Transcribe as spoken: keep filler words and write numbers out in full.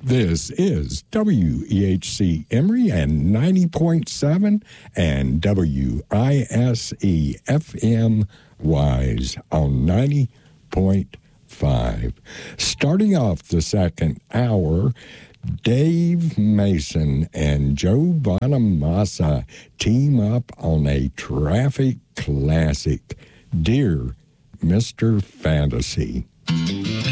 This is W E H C Emory and ninety point seven and W I S E F M Wise on ninety point five. Starting off the second hour, Dave Mason and Joe Bonamassa team up on a traffic classic, Dear Mister Fantasy.